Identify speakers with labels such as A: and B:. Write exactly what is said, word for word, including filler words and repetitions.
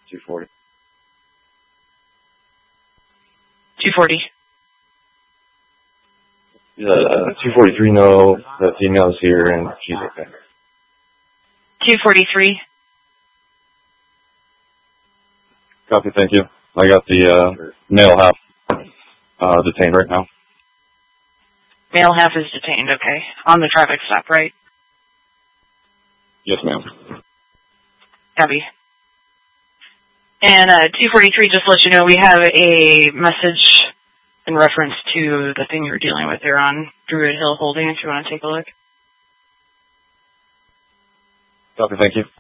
A: two forty.
B: two forty.
A: Uh, two forty-three, no. The female's here and she's okay.
B: two forty-three.
A: Copy, thank you. I got the uh, male half uh, detained right now.
B: Male half is detained, okay. On the traffic stop, right?
A: Yes, ma'am.
B: Copy. And uh, two forty-three, just to let you know, we have a message in reference to the thing you were dealing with there on Druid Hill Holding, if you want to take a look.
A: Copy, thank you.